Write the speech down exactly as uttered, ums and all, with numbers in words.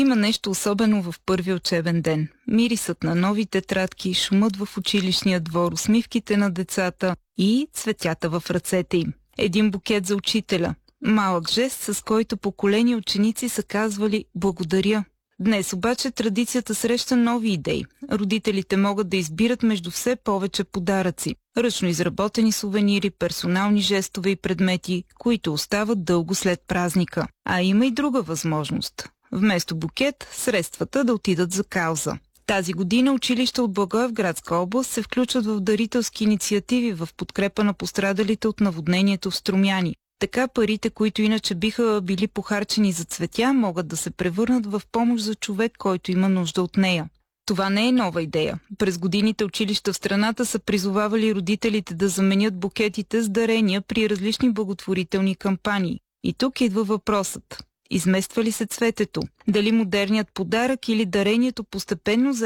Има нещо особено в първи учебен ден. Мирисът на нови тетрадки, шумът в училищния двор, усмивките на децата и цветята в ръцете им. Един букет за учителя. Малък жест, с който поколени ученици са казвали «благодаря». Днес обаче традицията среща нови идеи. Родителите могат да избират между все повече подаръци. Ръчно изработени сувенири, персонални жестове и предмети, които остават дълго след празника. А има и друга възможност. Вместо букет, средствата да отидат за кауза. Тази година училища от Благоевградска област се включват в дарителски инициативи в подкрепа на пострадалите от наводнението в Струмяни. Така парите, които иначе биха били похарчени за цветя, могат да се превърнат в помощ за човек, който има нужда от нея. Това не е нова идея. През годините училища в страната са призовавали родителите да заменят букетите с дарения при различни благотворителни кампании. И тук идва въпросът. Измества ли се цветето? Дали модерният подарък или дарението постепенно